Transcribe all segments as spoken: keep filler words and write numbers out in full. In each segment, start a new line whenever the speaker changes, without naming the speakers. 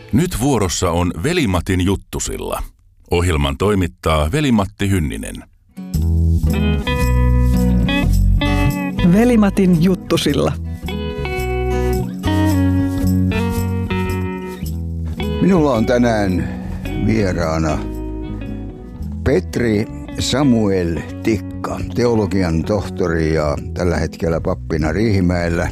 Nyt vuorossa on Veli-Matin juttusilla. Ohjelman toimittaa Veli-Matti Hynninen.
Veli-Matin juttusilla.
Minulla on tänään vieraana Petri Samuel Tikka, teologian tohtori ja tällä hetkellä pappina Riihimäellä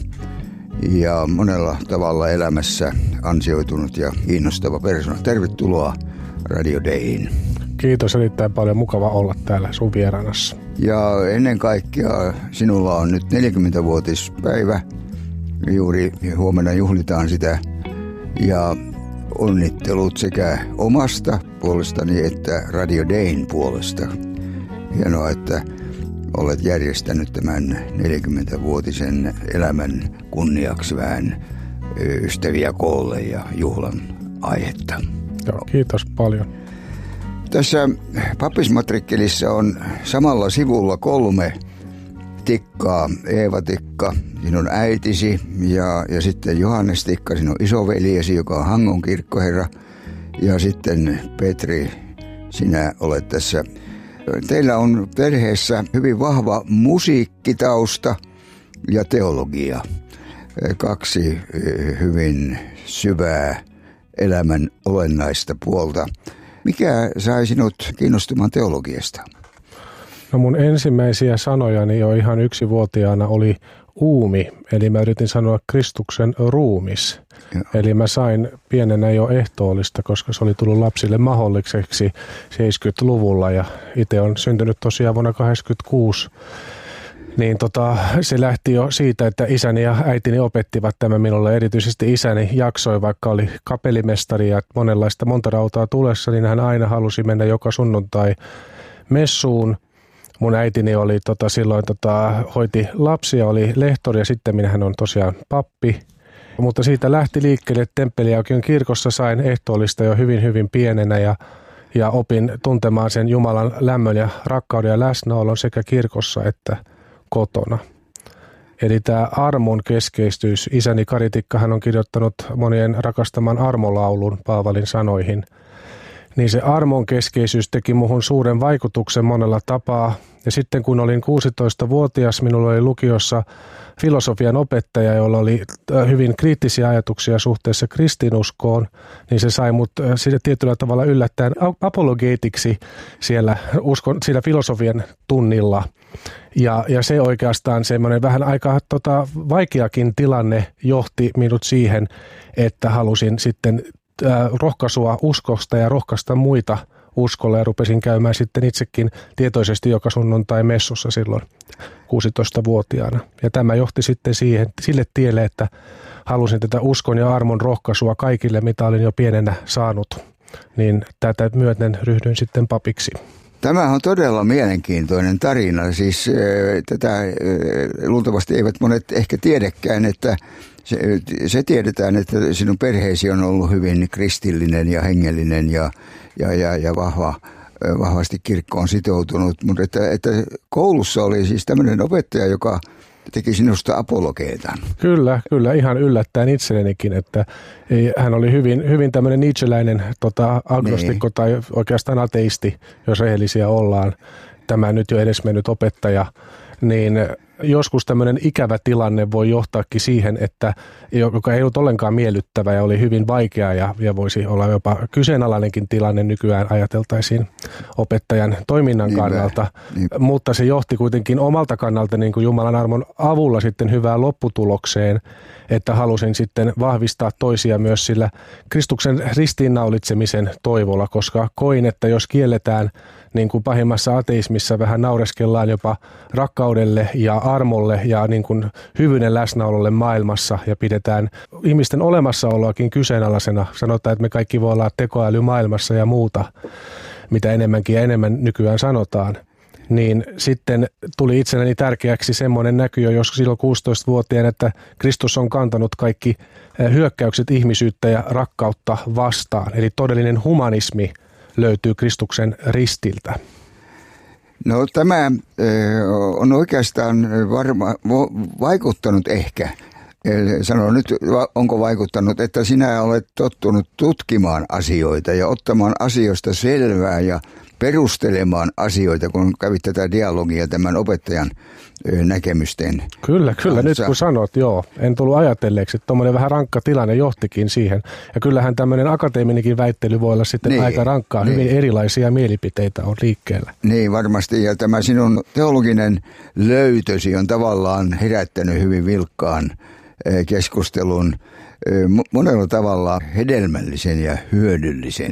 ja monella tavalla elämässä ansioitunut ja kiinnostava persoona. Tervetuloa Radio Dayin.
Kiitos, erittäin paljon, mukava olla täällä sun vieraanassa.
Ja ennen kaikkea sinulla on nyt neljäkymmenvuotispäivä, juuri huomenna juhlitaan sitä, ja onnittelut sekä omasta puolestani että Radio Dayin puolesta. Hienoa, että olet järjestänyt tämän neljäkymmenvuotisen elämän kunniaksi vähän ystäviä koolle ja juhlan aihetta.
Joo, kiitos paljon.
Tässä pappismatrikkelissa on samalla sivulla kolme Tikkaa. Eeva Tikka, sinun äitisi, ja, ja sitten Johannes Tikka, sinun isoveljesi, joka on Hangon kirkkoherra, ja sitten Petri, sinä olet tässä. Teillä on perheessä hyvin vahva musiikkitausta ja teologia. Kaksi hyvin syvää elämän olennaista puolta. Mikä sai sinut kiinnostumaan teologiasta?
No mun ensimmäisiä sanojani jo ihan yksivuotiaana oli uumi, eli mä yritin sanoa Kristuksen ruumis. Joo. Eli mä sain pienenä jo ehtoollista, koska se oli tullut lapsille mahdolliseksi seitsemänkymmentäluvulla ja itse on syntynyt tosiaan vuonna kahdeksankymmentäkuusi. Niin tota, se lähti jo siitä, että isäni ja äitini opettivat tämän minulle. Erityisesti isäni jaksoi, vaikka oli kapellimestari ja monenlaista monta rautaa tulessa, niin hän aina halusi mennä joka sunnuntai messuun. Mun äitini oli tota, silloin tota, hoiti lapsia, oli lehtori ja sitten hän on tosiaan pappi. Mutta siitä lähti liikkeelle Temppeliaukion kirkossa, sain ehtoollista jo hyvin hyvin pienenä ja, ja opin tuntemaan sen Jumalan lämmön ja rakkauden ja läsnäolon sekä kirkossa että kotona. Eli tämä armon keskeisyys, isäni Kari Tikka, hän on kirjoittanut monien rakastaman armolaulun Paavalin sanoihin, niin se armon keskeisyys teki muhun suuren vaikutuksen monella tapaa. Ja sitten kun olin kuusitoistavuotias, minulla oli lukiossa filosofian opettaja, jolla oli hyvin kriittisiä ajatuksia suhteessa kristinuskoon, niin se sai mut tietyllä tavalla yllättäen apologeetiksi siellä, uskon, siellä filosofian tunnilla. Ja, ja se oikeastaan semmoinen vähän aika tota, vaikeakin tilanne johti minut siihen, että halusin sitten äh, rohkaisua uskosta ja rohkaista muita uskolla ja rupesin käymään sitten itsekin tietoisesti joka sunnuntai messussa silloin kuusitoistavuotiaana. Ja tämä johti sitten siihen, sille tielle, että halusin tätä uskon ja armon rohkaisua kaikille, mitä olin jo pienenä saanut. Niin tätä myöten ryhdyin sitten papiksi.
Tämä on todella mielenkiintoinen tarina. Siis äh, tätä äh, luultavasti eivät monet ehkä tiedäkään, että se, se tiedetään, että sinun perheesi on ollut hyvin kristillinen ja hengellinen ja, ja, ja, ja vahva, vahvasti kirkkoon sitoutunut. Mutta että, että koulussa oli siis tämmöinen opettaja, joka teki sinusta apologeetan.
Kyllä, kyllä. Ihan yllättäen itsellenikin, että ei, hän oli hyvin, hyvin tämmöinen nietzscheläinen tota, agnostikko niin. Tai oikeastaan ateisti, jos rehellisiä ollaan. Tämä nyt jo edesmennyt opettaja, niin joskus tämmöinen ikävä tilanne voi johtaakin siihen, että joka ei ollut ollenkaan miellyttävä ja oli hyvin vaikea ja, ja voisi olla jopa kyseenalainenkin tilanne nykyään ajateltaisiin opettajan toiminnan niinpä, kannalta. Niinpä. Mutta se johti kuitenkin omalta kannalta niin kuin Jumalan armon avulla sitten hyvään lopputulokseen, että halusin sitten vahvistaa toisia myös sillä Kristuksen ristiinnaulitsemisen toivolla, koska koin, että jos kielletään niin kuin pahimmassa ateismissa vähän naureskellaan jopa rakkaudelle ja armolle ja niin kuin hyvyyden läsnäololle maailmassa ja pidetään ihmisten olemassaoloakin kyseenalaisena. Sanotaan, että me kaikki voi olla tekoäly maailmassa ja muuta, mitä enemmänkin ja enemmän nykyään sanotaan. Niin sitten tuli itselleni tärkeäksi semmoinen näky jo joskus silloin kuusitoistavuotiaana, että Kristus on kantanut kaikki hyökkäykset ihmisyyttä ja rakkautta vastaan. Eli todellinen humanismi löytyy Kristuksen ristiltä.
No tämä on oikeastaan varma, vaikuttanut ehkä Sano nyt, onko vaikuttanut, että sinä olet tottunut tutkimaan asioita ja ottamaan asioista selvää ja perustelemaan asioita, kun kävit tätä dialogia tämän opettajan näkemysten.
Kyllä, kyllä. Kanssa. Nyt kun sanot, joo, en tullut ajatelleeksi, että tuommoinen vähän rankka tilanne johtikin siihen. Ja kyllähän tämmöinen akateeminenkin väittely voi olla sitten niin, aika rankkaa. Niin. Hyvin erilaisia mielipiteitä on liikkeellä. Niin,
varmasti. Ja tämä sinun teologinen löytösi on tavallaan herättänyt hyvin vilkkaan keskustelun, monella tavalla hedelmällisen ja hyödyllisen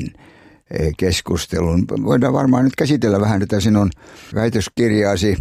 keskustelun. Voidaan varmaan nyt käsitellä vähän tätä sinun väitöskirjaasi,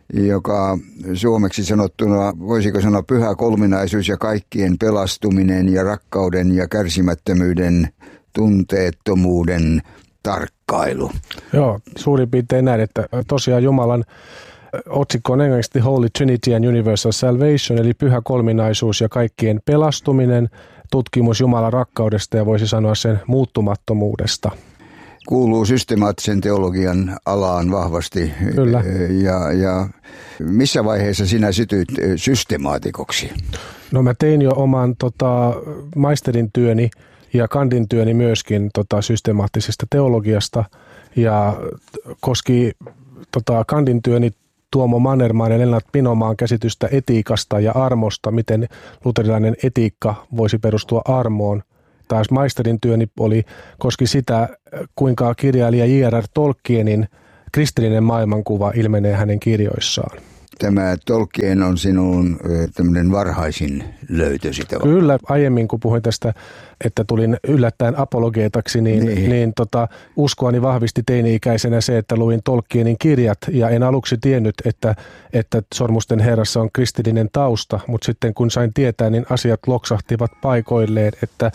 joka suomeksi sanottuna, voisiko sanoa pyhä kolminaisuus ja kaikkien pelastuminen ja rakkauden ja kärsimättömyyden, tunteettomuuden tarkkailu.
Joo, suurin piirtein näin, että tosiaan Jumalan otsikko on englanniksi Holy Trinity and Universal Salvation, eli pyhä kolminaisuus ja kaikkien pelastuminen, tutkimus Jumalan rakkaudesta ja voisi sanoa sen muuttumattomuudesta.
Kuuluu systemaattisen teologian alaan vahvasti.
Kyllä.
Ja, ja missä vaiheessa sinä sytyit systemaatikoksi?
No mä tein jo oman tota, maisterin työni ja kandin työni myöskin tota, systemaattisesta teologiasta ja koski tota, kandin työni Tuomo Mannermaan ja Lennart Pinomaan käsitystä etiikasta ja armosta, miten luterilainen etiikka voisi perustua armoon. Taas maisterin työni oli, koski sitä, kuinka kirjailija J R R Tolkienin kristillinen maailmankuva ilmenee hänen kirjoissaan.
Tämä Tolkien on sinun tämmöinen varhaisin löytösi.
Kyllä, aiemmin kun puhuin tästä, että tulin yllättäen apologeetaksi, niin, niin. niin tota, uskoani vahvisti teini-ikäisenä se, että luin Tolkienin kirjat ja en aluksi tiennyt, että, että Sormusten herrassa on kristillinen tausta, mutta sitten kun sain tietää, niin asiat loksahtivat paikoilleen, että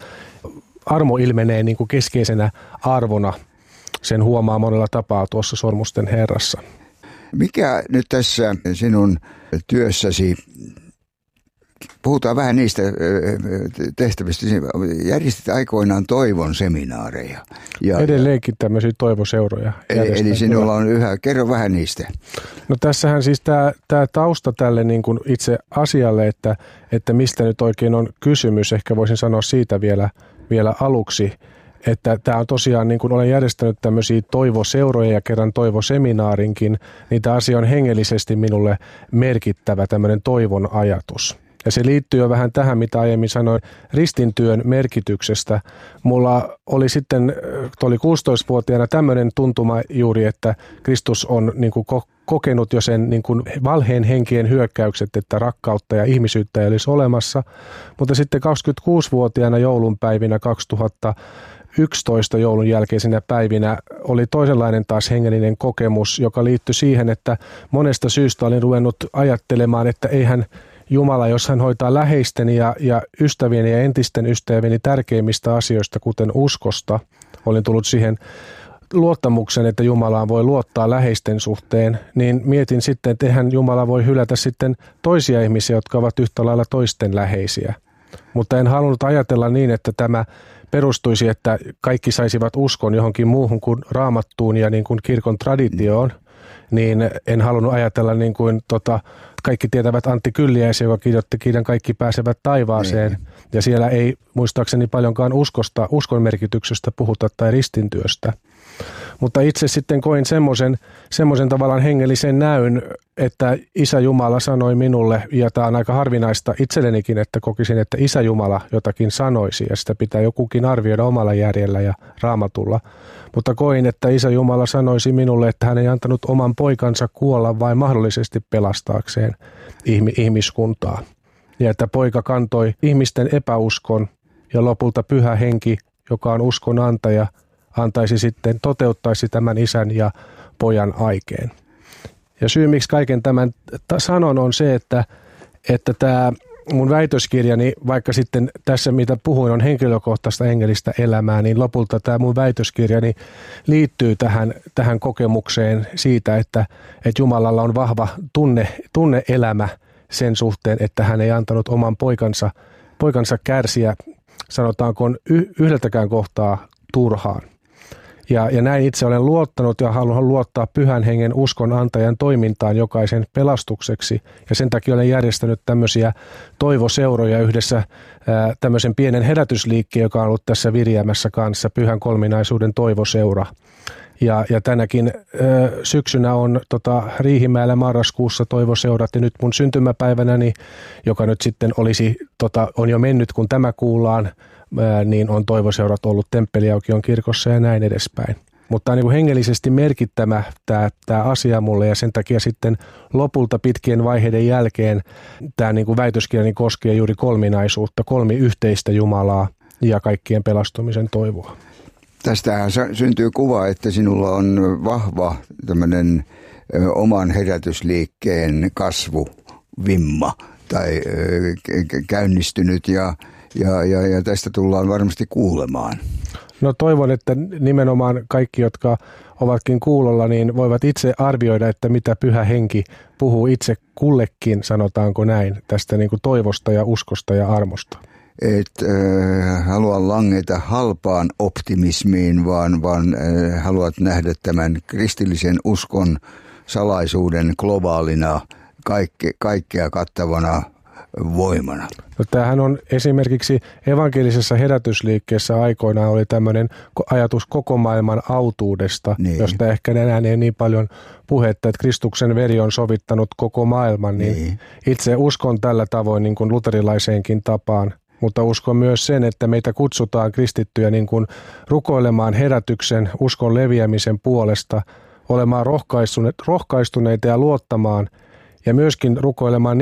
armo ilmenee niin kuin keskeisenä arvona. Sen huomaa monella tapaa tuossa Sormusten herrassa.
Mikä nyt tässä sinun työssäsi, puhutaan vähän niistä tehtävistä, järjestit aikoinaan toivon seminaareja. Ja,
Edelleenkin tämmöisiä toivoseuroja.
Eli, eli sinulla on yhä, kerro vähän niistä.
No tässähän siis tämä, tämä tausta tälle niin kuin itse asialle, että, että mistä nyt oikein on kysymys, ehkä voisin sanoa siitä vielä, vielä aluksi. Että tämä on tosiaan, niin kuin olen järjestänyt tämmöisiä toivoseuroja ja kerran toivoseminaarinkin, niin tämä asia on hengellisesti minulle merkittävä tämmöinen toivon ajatus. Ja se liittyy jo vähän tähän, mitä aiemmin sanoin, ristintyön merkityksestä. Mulla oli sitten, oli kuusitoistavuotiaana tämmöinen tuntuma juuri, että Kristus on niin kuin kokenut jo sen niin kuin valheen henkien hyökkäykset, että rakkautta ja ihmisyyttä ei olisi olemassa. Mutta sitten kaksikymmentäkuusivuotiaana joulunpäivinä kaksituhattayksitoista joulun jälkeisinä päivinä oli toisenlainen taas hengellinen kokemus, joka liittyi siihen, että monesta syystä olin ruvennut ajattelemaan, että eihän Jumala, jos hän hoitaa läheisteni ja, ja ystävieni ja entisten ystävieni tärkeimmistä asioista, kuten uskosta, olin tullut siihen luottamuksen, että Jumalaan voi luottaa läheisten suhteen, niin mietin sitten, että eihän Jumala voi hylätä sitten toisia ihmisiä, jotka ovat yhtä lailla toisten läheisiä. Mutta en halunnut ajatella niin, että tämä perustuisi, että kaikki saisivat uskon johonkin muuhun kuin Raamattuun ja niin kuin kirkon traditioon, niin en halunnut ajatella niin kuin tota, kaikki tietävät Antti Kylliäisen, joka kirjoitti kirjan Kaikki pääsevät taivaaseen. Niin. Ja siellä ei muistaakseni paljonkaan uskosta, uskon merkityksestä puhuta tai ristintyöstä. Mutta itse sitten koin semmoisen, semmoisen tavallaan hengellisen näyn, että Isä Jumala sanoi minulle, ja tämä on aika harvinaista itsellenikin, että kokisin, että Isä Jumala jotakin sanoisi, ja sitä pitää jokukin arvioida omalla järjellä ja Raamatulla. Mutta koin, että Isä Jumala sanoisi minulle, että hän ei antanut oman poikansa kuolla vain mahdollisesti pelastaakseen ihmiskuntaa. Ja että poika kantoi ihmisten epäuskon, ja lopulta Pyhä Henki, joka on uskon antaja, antaisi sitten, toteuttaisi tämän isän ja pojan aikeen. Ja syy, miksi kaiken tämän sanon, on se, että, että tämä mun väitöskirjani, vaikka sitten tässä mitä puhuin on henkilökohtaista hengellistä elämää, niin lopulta tämä mun väitöskirjani liittyy tähän, tähän kokemukseen siitä, että, että Jumalalla on vahva tunne, tunne-elämä sen suhteen, että hän ei antanut oman poikansa, poikansa kärsiä, sanotaanko yhdeltäkään kohtaa turhaan. Ja, ja näin itse olen luottanut ja haluan luottaa Pyhän Hengen uskon antajan toimintaan jokaisen pelastukseksi. Ja sen takia olen järjestänyt tämmöisiä toivoseuroja yhdessä ää, tämmöisen pienen herätysliikkeen, joka on ollut tässä Viriämässä kanssa, Pyhän kolminaisuuden toivoseura. Ja, ja tänäkin ö, syksynä on tota, Riihimäellä marraskuussa toivoseurat ja nyt mun syntymäpäivänäni, joka nyt sitten olisi, tota, on jo mennyt kun tämä kuullaan, ää, niin on toivoseurat ollut Temppeliaukion kirkossa ja näin edespäin. Mutta tämä on niin kuin hengellisesti merkittävä tämä, tämä asia mulle ja sen takia sitten lopulta pitkien vaiheiden jälkeen tämä niin kuin väitöskirjani koskee juuri kolminaisuutta, kolmi yhteistä Jumalaa ja kaikkien pelastumisen toivoa.
Tästähän syntyy kuva, että sinulla on vahva tämmöinen oman herätysliikkeen kasvuvimma tai käynnistynyt ja, ja, ja, ja tästä tullaan varmasti kuulemaan.
No toivon, että nimenomaan kaikki, jotka ovatkin kuulolla, niin voivat itse arvioida, että mitä Pyhä Henki puhuu itse kullekin, sanotaanko näin, tästä niin kuin toivosta ja uskosta ja armosta.
Et äh, halua langeta halpaan optimismiin, vaan, vaan äh, haluat nähdä tämän kristillisen uskon salaisuuden globaalina, kaikke, kaikkea kattavana voimana.
No, tämähän on esimerkiksi evankelisessa herätysliikkeessä aikoinaan oli tämmöinen ajatus koko maailman autuudesta, niin. Josta ehkä enää ei niin paljon puhetta, että Kristuksen veri on sovittanut koko maailman. Niin niin. Itse uskon tällä tavoin niin kuin luterilaiseenkin tapaan. Mutta uskon myös sen, että meitä kutsutaan kristittyjä niin kuin rukoilemaan herätyksen, uskon leviämisen puolesta, olemaan rohkaistuneita ja luottamaan ja myöskin rukoilemaan